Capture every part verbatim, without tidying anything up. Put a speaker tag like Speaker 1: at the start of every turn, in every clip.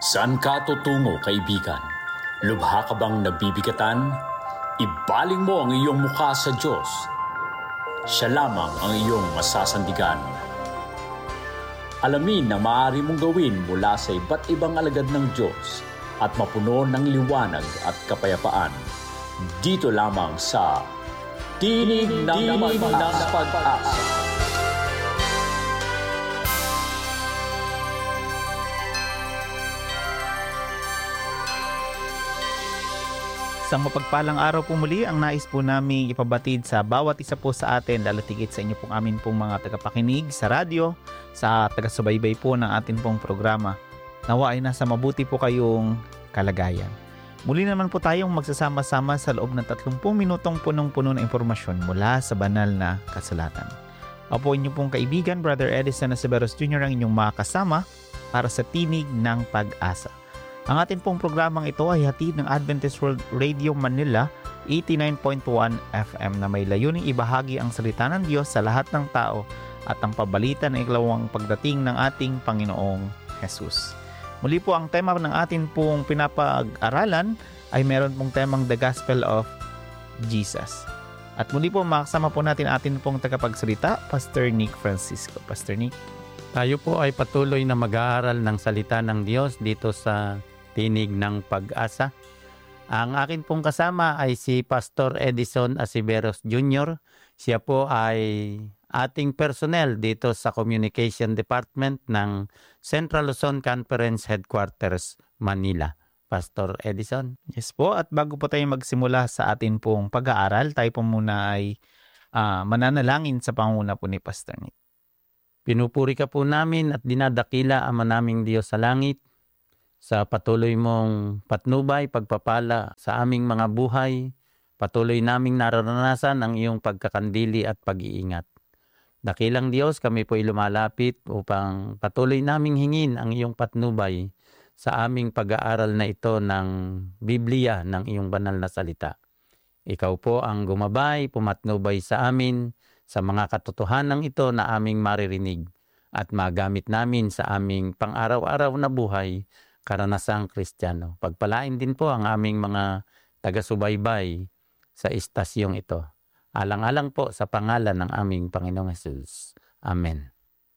Speaker 1: Saan ka tutungo, kaibigan? Lubha ka bang nabibigatan? Ibaling mo ang iyong mukha sa Diyos. Siya lamang ang iyong masasandigan. Alamin ang maaari mong gawin mula sa iba't ibang alagad ng Diyos at mapuno ng liwanag at kapayapaan. Dito lamang sa Tinig ng Pag-asa.
Speaker 2: Isang mapagpalang araw po muli ang nais po namin ipabatid sa bawat isa po sa atin, lalo tigit sa inyo pong amin pong mga tagapakinig sa radyo, sa taga-subaybay po ng atin pong programa. Nawa ay nasa mabuti po kayong kalagayan. Muli naman po tayong magsasama-sama sa loob ng tatlumpung minutong punong-puno na impormasyon mula sa banal na kasulatan. Ako po inyong pong kaibigan, Brother Edison Aceveros Junior ang inyong makasama para sa Tinig ng Pag-asa. Ang atin pong programang ito ay hatid ng Adventist World Radio Manila eighty-nine point one F M na may layuning ibahagi ang salita ng Diyos sa lahat ng tao at ang pabalita ng ikalawang pagdating ng ating Panginoong Jesus. Muli po ang tema ng atin pong pinapag-aralan ay meron pong temang The Gospel of Jesus. At muli po makasama po natin atin pong tagapagsalita, Pastor Nick Francisco. Pastor Nick.
Speaker 3: Tayo po ay patuloy na mag-aaral ng salita ng Diyos dito sa Tinig ng Pag-asa. Ang akin pong kasama ay si Pastor Edison Aceveros Junior Siya po ay ating personnel dito sa Communication Department ng Central Luzon Conference Headquarters, Manila. Pastor Edison.
Speaker 2: Yes po, at bago po tayo magsimula sa atin pong pag-aaral, tayo po muna ay uh, mananalangin sa panguna po ni Pastor Nick.
Speaker 3: Pinupuri ka po namin at dinadakila Ama naming Diyos sa langit sa patuloy mong patnubay, pagpapala sa aming mga buhay. Patuloy naming nararanasan ang iyong pagkakandili at pag-iingat. Dakilang Diyos, kami po ay lumalapit upang patuloy naming hingin ang iyong patnubay sa aming pag-aaral na ito ng Biblia, ng iyong banal na salita. Ikaw po ang gumabay, pumatnubay sa amin sa mga katotohanan ito na aming maririnig at magamit namin sa aming pang-araw-araw na buhay, karanasang Kristiyano. Pagpalain din po ang aming mga taga-subaybay sa istasyong ito. Alang-alang po sa pangalan ng aming Panginoong Jesus. Amen.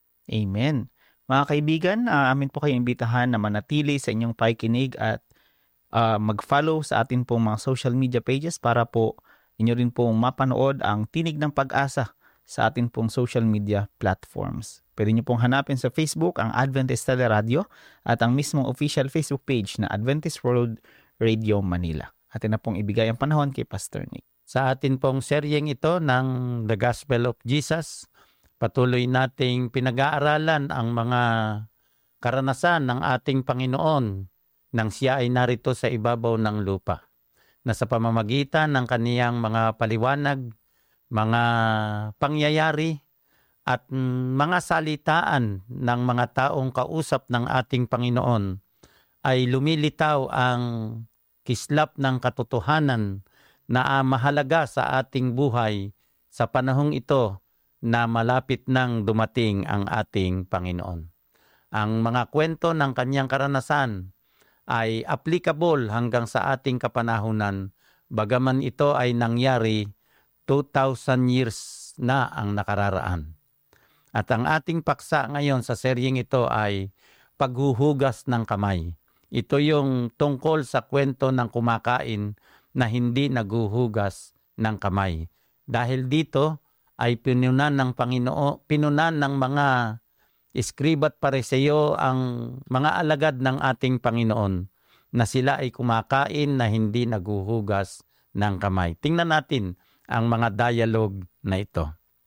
Speaker 2: Amen. Mga kaibigan, uh, amin po kayong imbitahan na manatili sa inyong pakikinig at uh, mag-follow sa atin pong mga social media pages para po inyo rin pong mapanood ang Tinig ng Pag-asa sa atin pong social media platforms. Pwede nyo pong hanapin sa Facebook ang Adventist Teleradio at ang mismong official Facebook page na Adventist World Radio Manila. Atin na pong ibigay ang panahon kay Pastor Nick.
Speaker 3: Sa atin pong seryeng ito ng The Gospel of Jesus, patuloy nating pinag-aaralan ang mga karanasan ng ating Panginoon nang siya ay narito sa ibabaw ng lupa, na sa pamamagitan ng kaniyang mga paliwanag, mga pangyayari, at mga salitaan ng mga taong kausap ng ating Panginoon ay lumilitaw ang kislap ng katotohanan na mahalaga sa ating buhay sa panahong ito na malapit nang dumating ang ating Panginoon. Ang mga kwento ng kanyang karanasan ay applicable hanggang sa ating kapanahunan, bagaman ito ay nangyari two thousand years na ang nakararaan. At ang ating paksa ngayon sa seryeng ito ay paghuhugas ng kamay. Ito yung tungkol sa kwento ng kumakain na hindi naghuhugas ng kamay. Dahil dito ay pinunan ng Panginoon, pinunan ng mga iskriba at pareseyo ang mga alagad ng ating Panginoon na sila ay kumakain na hindi naghuhugas ng kamay. Tingnan natin ang mga dialogue na ito.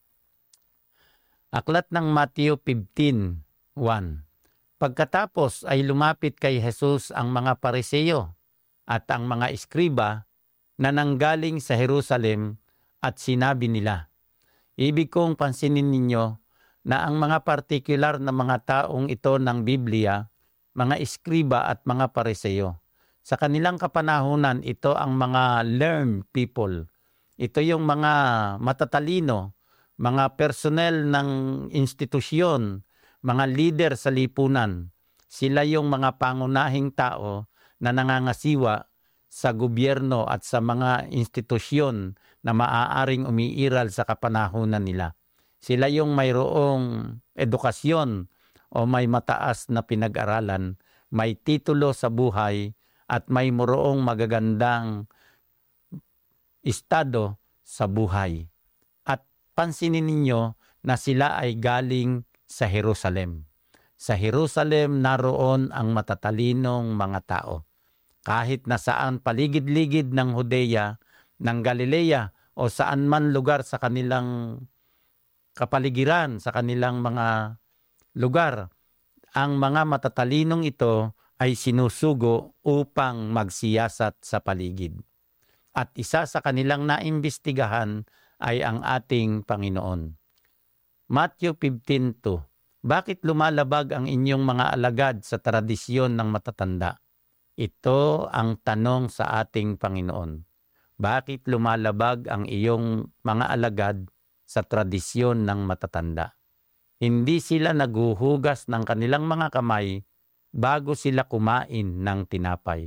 Speaker 3: Aklat ng Matthew fifteen one. Pagkatapos ay lumapit kay Jesus ang mga pareseyo at ang mga iskriba na nanggaling sa Jerusalem at sinabi nila, ibig kong pansinin ninyo na ang mga partikular na mga taong ito ng Biblia, mga iskriba at mga pareseyo, sa kanilang kapanahunan ito ang mga learned people. Ito yung mga matatalino, mga personnel ng institusyon, mga leader sa lipunan. Sila yung mga pangunahing tao na nangangasiwa sa gobyerno at sa mga institusyon na maaaring umiiral sa kapanahunan nila. Sila yung mayroong edukasyon o may mataas na pinag-aralan, may titulo sa buhay at may moroong magagandang estado sa buhay. At pansinin ninyo na sila ay galing sa Jerusalem. Sa Jerusalem naroon ang matatalinong mga tao. Kahit nasaan paligid-ligid ng Judea, ng Galilea o saan man lugar sa kanilang kapaligiran, sa kanilang mga lugar, ang mga matatalinong ito ay sinusugo upang magsiyasat sa paligid. At isa sa kanilang naimbestigahan ay ang ating Panginoon. Matthew fifteen two. Bakit lumalabag ang inyong mga alagad sa tradisyon ng matatanda? Ito ang tanong sa ating Panginoon. Bakit lumalabag ang iyong mga alagad sa tradisyon ng matatanda? Hindi sila naguhugas ng kanilang mga kamay bago sila kumain ng tinapay.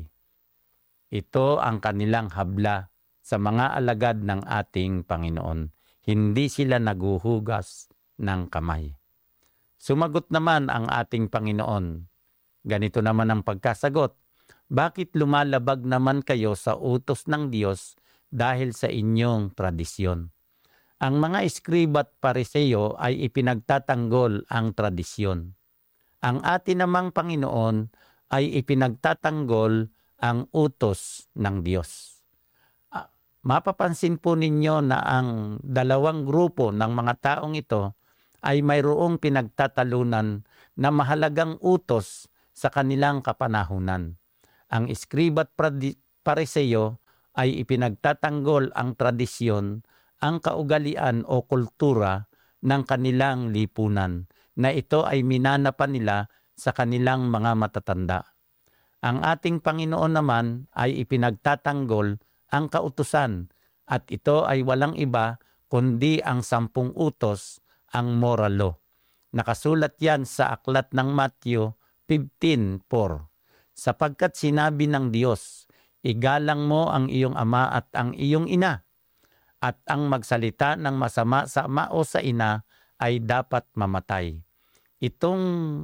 Speaker 3: Ito ang kanilang habla sa mga alagad ng ating Panginoon. Hindi sila naguhugas ng kamay. Sumagot naman ang ating Panginoon. Ganito naman ang pagkasagot. Bakit lumalabag naman kayo sa utos ng Diyos dahil sa inyong tradisyon? Ang mga eskriba at pariseo ay ipinagtatanggol ang tradisyon. Ang atin namang Panginoon ay ipinagtatanggol ang utos ng Diyos. Uh, mapapansin po ninyo na ang dalawang grupo ng mga taong ito ay mayroong pinagtatalunan na mahalagang utos sa kanilang kapanahunan. Ang eskriba at pariseo ay ipinagtatanggol ang tradisyon, ang kaugalian o kultura ng kanilang lipunan, na ito ay minana pa nila sa kanilang mga matatanda. Ang ating Panginoon naman ay ipinagtatanggol ang kautusan, at ito ay walang iba kundi ang sampung utos, ang moral law. Nakasulat yan sa aklat ng Matthew fifteen four. Sapagkat sinabi ng Diyos, igalang mo ang iyong ama at ang iyong ina, at ang magsalita ng masama sa ama o sa ina ay dapat mamatay. Itong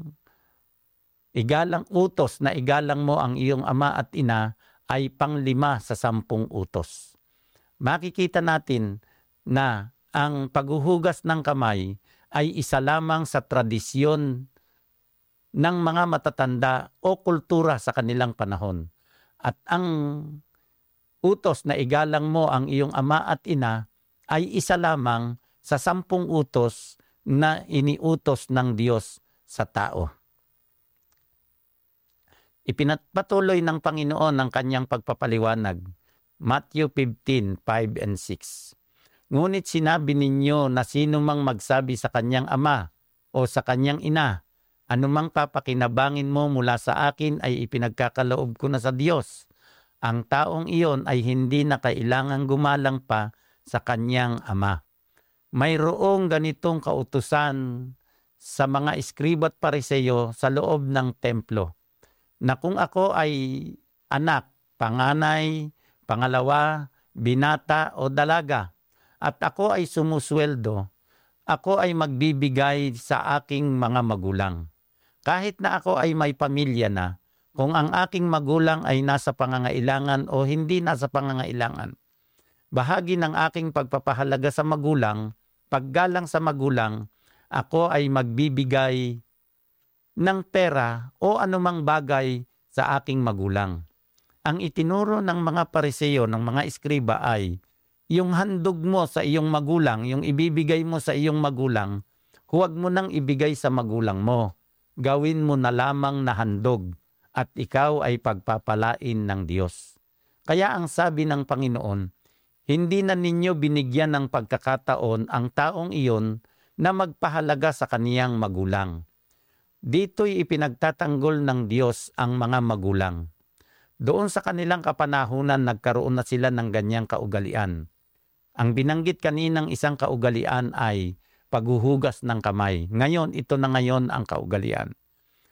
Speaker 3: igalang utos na igalang mo ang iyong ama at ina ay panglima sa sampung utos. Makikita natin na ang paghuhugas ng kamay ay isa lamang sa tradisyon ng mga matatanda o kultura sa kanilang panahon. At ang utos na igalang mo ang iyong ama at ina ay isa lamang sa sampung utos na iniutos ng Diyos sa tao. Ipinagpatuloy ng Panginoon ang kanyang pagpapaliwanag. Matthew fifteen five and six. Ngunit sinabi ninyo na sino mang magsabi sa kanyang ama o sa kanyang ina, anumang papakinabangin mo mula sa akin ay ipinagkakaloob ko na sa Diyos. Ang taong iyon ay hindi na kailangang gumalang pa sa kanyang ama. Mayroong ganitong kautusan sa mga eskriba at pariseo sa loob ng templo, na kung ako ay anak, panganay, pangalawa, binata o dalaga, at ako ay sumusweldo, ako ay magbibigay sa aking mga magulang. Kahit na ako ay may pamilya na, kung ang aking magulang ay nasa pangangailangan o hindi nasa pangangailangan, bahagi ng aking pagpapahalaga sa magulang, paggalang sa magulang, ako ay magbibigay ng pera o anumang bagay sa aking magulang. Ang itinuro ng mga pariseo, ng mga eskriba ay, yung handog mo sa iyong magulang, yung ibibigay mo sa iyong magulang, huwag mo nang ibigay sa magulang mo. Gawin mo na lamang na handog at ikaw ay pagpapalain ng Diyos. Kaya ang sabi ng Panginoon, hindi na ninyo binigyan ng pagkakataon ang taong iyon na magpahalaga sa kaniyang magulang. Dito'y ipinagtatanggol ng Diyos ang mga magulang. Doon sa kanilang kapanahunan nagkaroon na sila ng ganyang kaugalian. Ang binanggit kaninang isang kaugalian ay paghuhugas ng kamay. Ngayon, ito na ngayon ang kaugalian.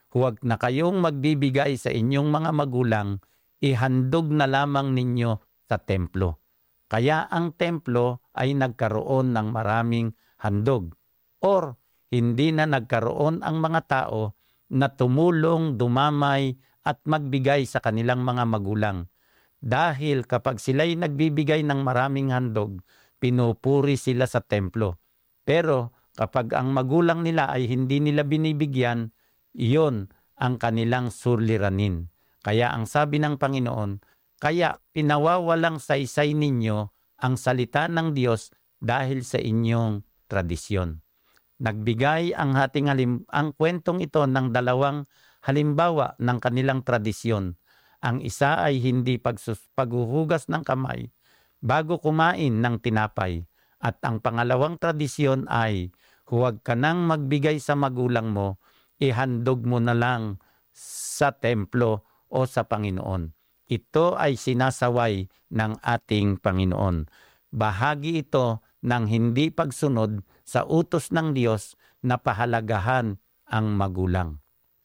Speaker 3: huwag na kayong magbibigay sa inyong mga magulang, ihandog na lamang ninyo sa templo. Kaya ang templo ay nagkaroon ng maraming handog. Or hindi na nagkaroon ang mga tao na tumulong, dumamay at magbigay sa kanilang mga magulang. Dahil kapag sila'y nagbibigay ng maraming handog, pinupuri sila sa templo. Pero kapag ang magulang nila ay hindi nila binibigyan, iyon ang kanilang suliranin. Kaya ang sabi ng Panginoon, kaya pinawawalang saysay ninyo ang salita ng Diyos dahil sa inyong tradisyon. Nagbigay ang ating halim, ang kwentong ito ng dalawang halimbawa ng kanilang tradisyon. Ang isa ay hindi pagsus, paghuhugas ng kamay bago kumain ng tinapay. At ang pangalawang tradisyon ay huwag ka nang magbigay sa magulang mo, ihandog mo na lang sa templo o sa Panginoon. Ito ay sinasaway ng ating Panginoon. Bahagi ito ng hindi pagsunod sa utos ng Diyos na pahalagahan ang magulang.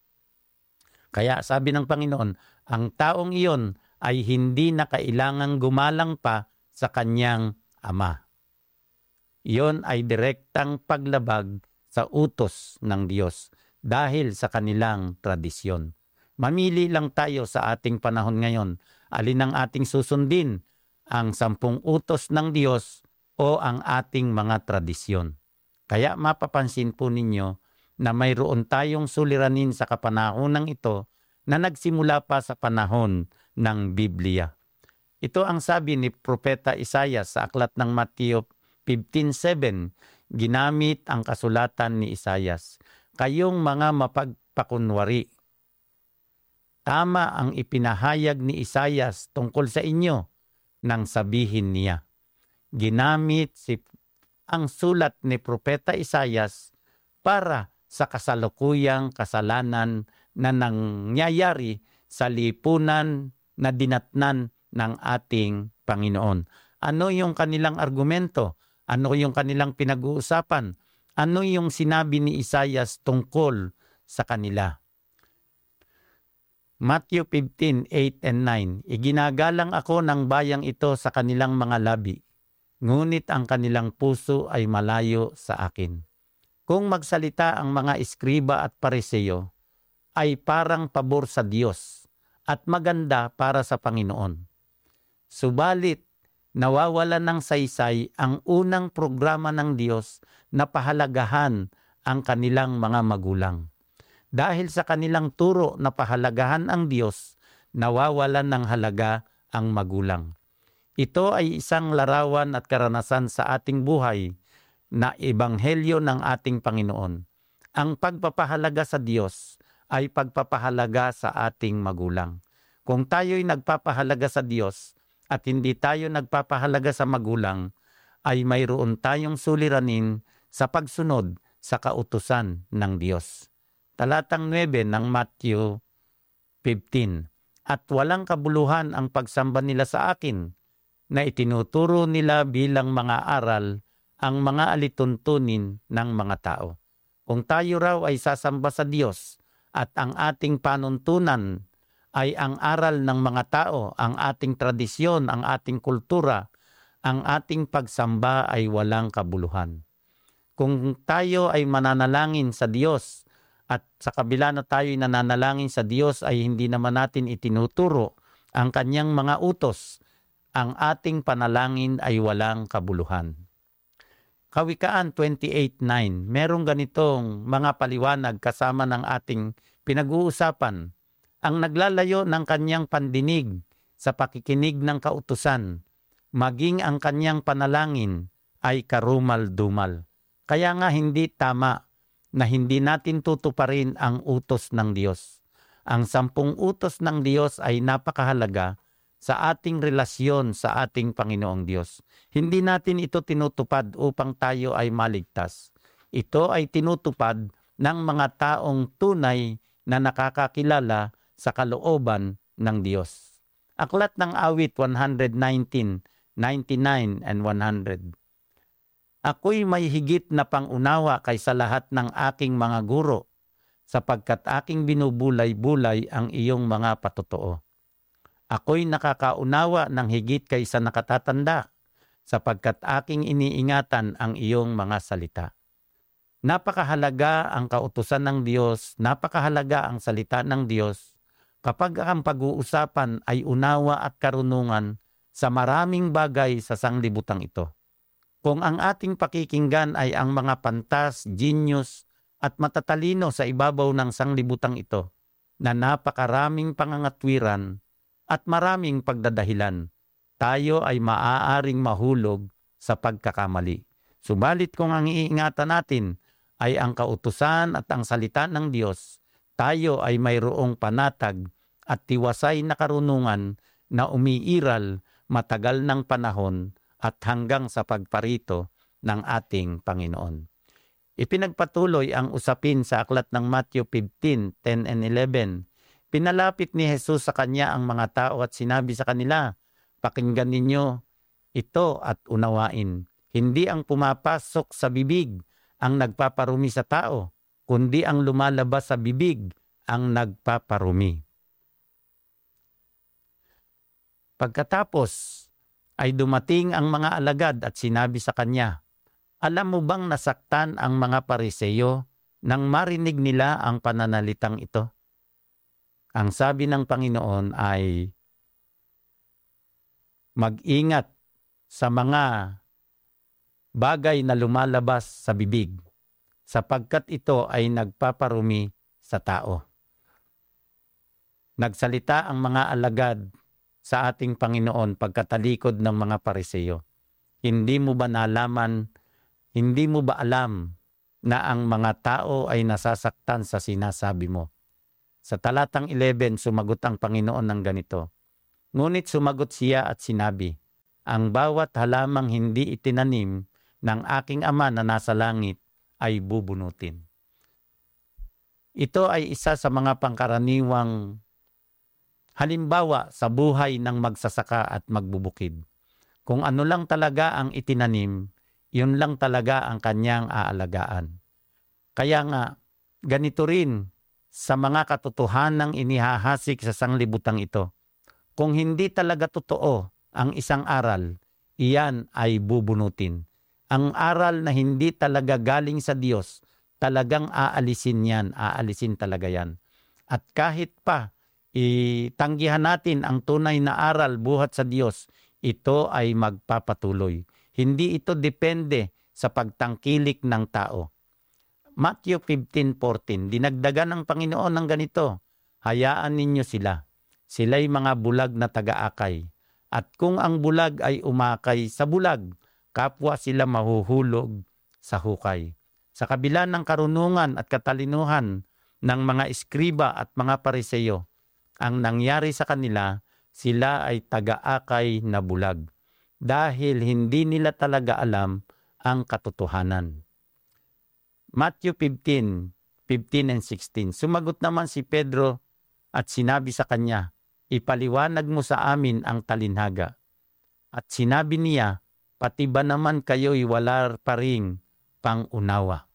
Speaker 3: Kaya sabi ng Panginoon, ang taong iyon ay hindi na kailangang gumalang pa sa kanyang ama. Iyon ay direktang paglabag sa utos ng Diyos dahil sa kanilang tradisyon. Mamili lang tayo sa ating panahon ngayon, alin ang ating susundin, ang sampung utos ng Diyos o ang ating mga tradisyon. Kaya mapapansin po ninyo na mayroon tayong suliranin sa kapanahonang ito na nagsimula pa sa panahon ng Biblia. Ito ang sabi ni Propeta Isaias sa aklat ng Mateo fifteen seven, ginamit ang kasulatan ni Isaias. Kayong mga mapagpakunwari, tama ang ipinahayag ni Isaias tungkol sa inyo nang sabihin niya. Ginamit si, ang sulat ni Propeta Isaias para sa kasalukuyang kasalanan na nangyayari sa lipunan na dinatnan ng ating Panginoon. Ano yung kanilang argumento? Ano yung kanilang pinag-uusapan? Ano yung sinabi ni Isaias tungkol sa kanila? Matthew fifteen eight and nine, iginagalang ako ng bayang ito sa kanilang mga labi, ngunit ang kanilang puso ay malayo sa akin. Kung magsalita ang mga eskriba at pariseo, ay parang pabor sa Diyos at maganda para sa Panginoon. Subalit, nawawala ng saysay ang unang programa ng Diyos na pahalagahan ang kanilang mga magulang. Dahil sa kanilang turo na pahalagahan ang Diyos, nawawalan ng halaga ang magulang. Ito ay isang larawan at karanasan sa ating buhay na ebanghelyo ng ating Panginoon. Ang pagpapahalaga sa Diyos ay pagpapahalaga sa ating magulang. Kung tayo'y nagpapahalaga sa Diyos at hindi tayo nagpapahalaga sa magulang, ay mayroon tayong suliranin sa pagsunod sa kautusan ng Diyos. Talatang nine ng Matthew fifteen, at walang kabuluhan ang pagsamba nila sa akin, na itinuturo nila bilang mga aral ang mga alituntunin ng mga tao. Kung tayo raw ay sasamba sa Diyos at ang ating panuntunan ay ang aral ng mga tao, ang ating tradisyon, ang ating kultura, ang ating pagsamba ay walang kabuluhan. Kung tayo ay mananalangin sa Diyos at sa kabila na tayo'y nananalangin sa Diyos ay hindi naman natin itinuturo ang kanyang mga utos, ang ating panalangin ay walang kabuluhan. Kawikaan twenty-eight nine, merong ganitong mga paliwanag kasama ng ating pinag-uusapan. Ang naglalayo ng kanyang pandinig sa pakikinig ng kautusan, maging ang kanyang panalangin ay karumal-dumal. Kaya nga hindi tama na hindi natin tutuparin ang utos ng Diyos. Ang sampung utos ng Diyos ay napakahalaga sa ating relasyon sa ating Panginoong Diyos. Hindi natin ito tinutupad upang tayo ay maligtas. Ito ay tinutupad ng mga taong tunay na nakakakilala sa kalooban ng Diyos. Aklat ng Awit one nineteen, ninety-nine and one hundred. Ako'y may higit na pangunawa kaysa lahat ng aking mga guro. sapagkat aking binubulay-bulay ang iyong mga patotoo. Ako'y nakakaunawa ng higit kaysa nakatatanda, sapagkat aking iniingatan ang iyong mga salita. Napakahalaga ang kautusan ng Diyos, napakahalaga ang salita ng Diyos kapag ang pag-uusapan ay unawa at karunungan sa maraming bagay sa sanglibutang ito. Kung ang ating pakikinggan ay ang mga pantas, genius at matatalino sa ibabaw ng sanglibutang ito, na napakaraming pangangatwiran at maraming pagdadahilan, tayo ay maaaring mahulog sa pagkakamali. Subalit kung ang iingatan natin ay ang kautusan at ang salita ng Diyos, tayo ay mayroong panatag at tiwasay na karunungan na umiiral matagal ng panahon at hanggang sa pagparito ng ating Panginoon. Ipinagpatuloy ang usapin sa aklat ng Matthew fifteen, ten and eleven. Pinalapit ni Jesus sa kanya ang mga tao at sinabi sa kanila, "Pakinggan ninyo ito at unawain. Hindi ang pumapasok sa bibig ang nagpaparumi sa tao, kundi ang lumalabas sa bibig ang nagpaparumi." Pagkatapos ay dumating ang mga alagad at sinabi sa kanya, "Alam mo bang nasaktan ang mga Pariseyo nang marinig nila ang pananalitang ito?" Ang sabi ng Panginoon ay, mag-ingat sa mga bagay na lumalabas sa bibig, sapagkat ito ay nagpaparumi sa tao. Nagsalita ang mga alagad sa ating Panginoon pagkatalikod ng mga Pariseyo. Hindi mo ba nalaman, hindi mo ba alam na ang mga tao ay nasasaktan sa sinasabi mo? Sa talatang eleven, sumagot ang Panginoon ng ganito, "Ngunit sumagot siya at sinabi, ang bawat halamang hindi itinanim ng aking Ama na nasa langit ay bubunutin." Ito ay isa sa mga pangkaraniwang halimbawa sa buhay ng magsasaka at magbubukid. Kung ano lang talaga ang itinanim, yun lang talaga ang kanyang aalagaan. Kaya nga, ganito rin sa mga katotohanang inihahasik sa sanglibutang ito. Kung hindi talaga totoo ang isang aral, iyan ay bubunutin. Ang aral na hindi talaga galing sa Diyos, talagang aalisin yan, aalisin talaga yan. At kahit pa itanggihan natin ang tunay na aral buhat sa Diyos, ito ay magpapatuloy. Hindi ito depende sa pagtangkilik ng tao. Matthew fifteen fourteen, dinagdagan ng Panginoon ng ganito, "Hayaan ninyo sila. Sila'y mga bulag na taga-akay. At kung ang bulag ay umakay sa bulag, kapwa sila mahuhulog sa hukay." Sa kabila ng karunungan at katalinuhan ng mga eskriba at mga Pariseyo, ang nangyari sa kanila, sila ay taga-akay na bulag dahil hindi nila talaga alam ang katotohanan. Matthew fifteen, fifteen and sixteen. Sumagot naman si Pedro at sinabi sa kanya, "Ipaliwanag mo sa amin ang talinhaga." At sinabi niya, "Pati ba naman kayo'y wala pa ring pang-unawa?"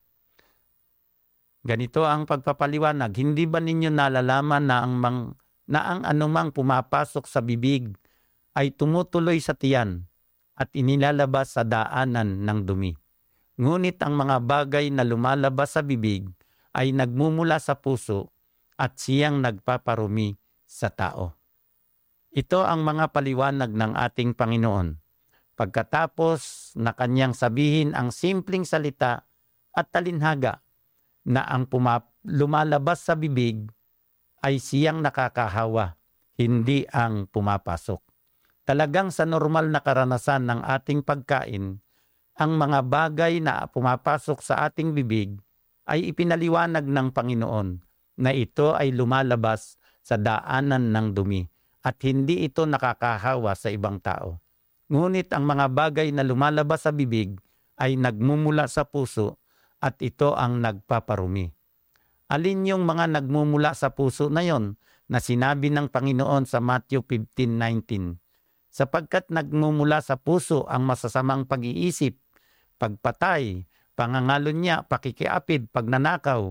Speaker 3: Ganito ang pagpapaliwanag, hindi ba ninyo nalalaman na ang, mang, na ang anumang pumapasok sa bibig ay tumutuloy sa tiyan at inilalabas sa daanan ng dumi? Ngunit ang mga bagay na lumalabas sa bibig ay nagmumula sa puso at siyang nagpaparumi sa tao. Ito ang mga paliwanag ng ating Panginoon. Pagkatapos na kanyang sabihin ang simpleng salita at talinhaga na ang pumap- lumalabas sa bibig ay siyang nakakahawa, hindi ang pumapasok. Talagang sa normal na karanasan ng ating pagkain, ang mga bagay na pumapasok sa ating bibig ay ipinaliwanag ng Panginoon na ito ay lumalabas sa daanan ng dumi at hindi ito nakakahawa sa ibang tao. Ngunit ang mga bagay na lumalabas sa bibig ay nagmumula sa puso at ito ang nagpaparumi. Alin yung mga nagmumula sa puso na yon na sinabi ng Panginoon sa Matthew fifteen nineteen? Sapagkat nagmumula sa puso ang masasamang pag-iisip, pagpatay, pangangalo niya, pakikiapid, pagnanakaw,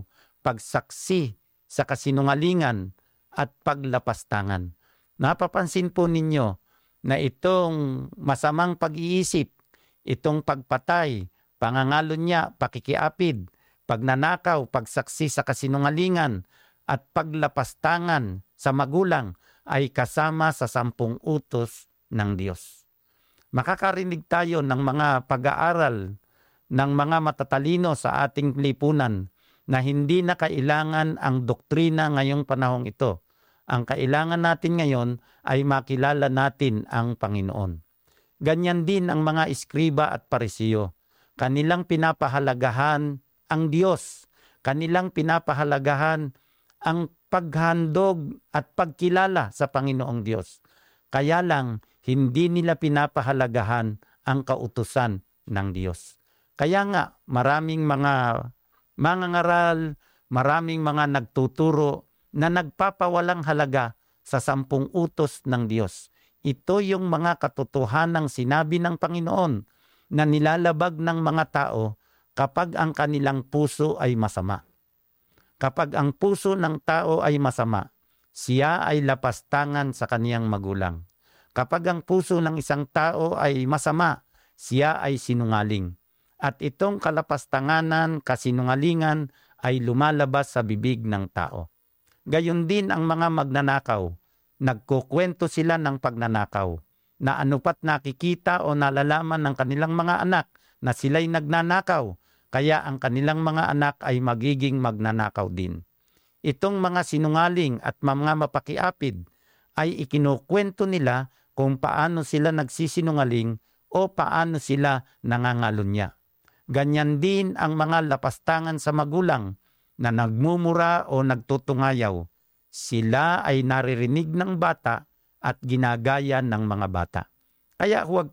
Speaker 3: pagsaksi sa kasinungalingan at paglapastangan. Napapansin po ninyo na itong masamang pag-iisip, itong pagpatay, pangangalunya, pakikiapid, pagnanakaw, pagsaksi sa kasinungalingan, at paglapastangan sa magulang ay kasama sa sampung utos ng Diyos. Makakarinig tayo ng mga pag-aaral ng mga matatalino sa ating lipunan na hindi na kailangan ang doktrina ngayong panahong ito. Ang kailangan natin ngayon ay makilala natin ang Panginoon. Ganyan din ang mga iskriba at parisiyo. Kanilang pinapahalagahan ang Diyos. Kanilang pinapahalagahan ang paghandog at pagkilala sa Panginoong Diyos. Kaya lang, hindi nila pinapahalagahan ang kautusan ng Diyos. Kaya nga, maraming mga mangangaral, maraming mga nagtuturo na nagpapawalang halaga sa sampung utos ng Diyos. Ito yung mga katotohanang sinabi ng Panginoon na nilalabag ng mga tao kapag ang kanilang puso ay masama. Kapag ang puso ng tao ay masama, siya ay lapastangan sa kaniyang magulang. Kapag ang puso ng isang tao ay masama, siya ay sinungaling. At itong kalapastanganan, kasinungalingan ay lumalabas sa bibig ng tao. Gayon din ang mga magnanakaw. Nagkukwento sila ng pagnanakaw, na anupat nakikita o nalalaman ng kanilang mga anak na sila'y nagnanakaw, kaya ang kanilang mga anak ay magiging magnanakaw din. Itong mga sinungaling at mga mapakiapid ay ikinukwento nila kung paano sila nagsisinungaling o paano sila nangangalunya. Ganyan din ang mga lapastangan sa magulang na nagmumura o nagtutungayaw. Sila ay naririnig ng bata at ginagaya ng mga bata. Kaya huwag